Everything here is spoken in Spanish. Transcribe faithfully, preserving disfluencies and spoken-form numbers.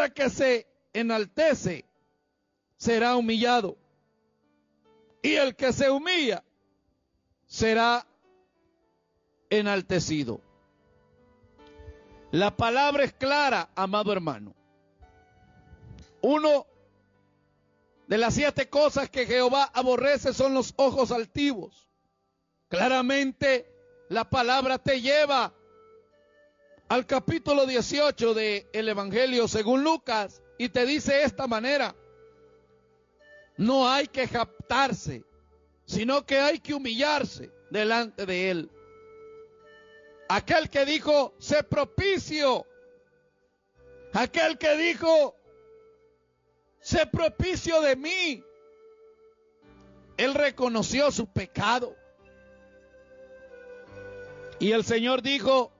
Recuerda que se enaltece, será humillado. Y el que se humilla, será enaltecido. La palabra es clara, amado hermano. Uno de las siete cosas que Jehová aborrece son los ojos altivos. Claramente la palabra te lleva al capítulo dieciocho del Evangelio según Lucas y te dice de esta manera: no hay que jactarse, sino que hay que humillarse delante de Él. Aquel que dijo, sé propicio. Aquel que dijo, sé propicio de mí. Él reconoció su pecado. Y el Señor dijo,